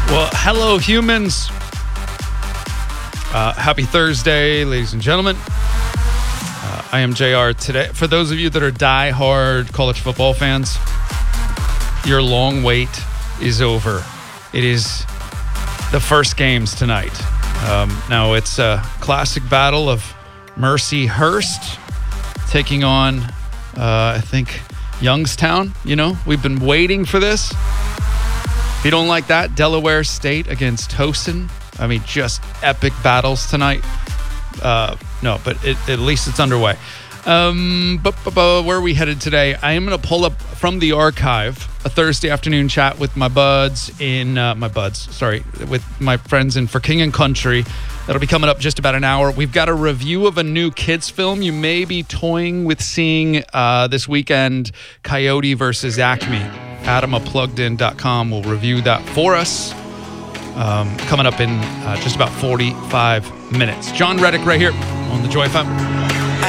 Well, hello, humans. Happy Thursday, ladies and gentlemen. I am JR today. For those of you that are die-hard college football fans, your long wait is over. It is the first games tonight. Now, it's a classic battle of Mercyhurst taking on, I think, Youngstown. You know, we've been waiting for this. If you don't like that, Delaware State against Towson. I mean, just epic battles tonight. No, but at least it's underway. But where are we headed today? I am going to pull up from the archive a Thursday afternoon chat with my buds with my friends in For King and Country. That'll be coming up just about an hour. We've got a review of a new kids film you may be toying with seeing this weekend, Coyote versus Acme. Adam of PluggedIn.com will review that for us. Coming up in just about 45 minutes. John Reddick right here on the Joy FM.